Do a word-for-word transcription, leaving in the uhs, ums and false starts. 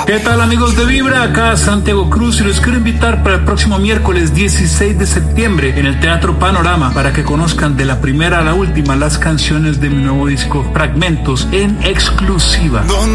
¿Qué tal, amigos de Vibra? Acá Santiago Cruz y los quiero invitar para el próximo miércoles dieciséis de septiembre en el Teatro Panorama para que conozcan de la primera a la última las canciones de mi nuevo disco Fragmentos en exclusiva.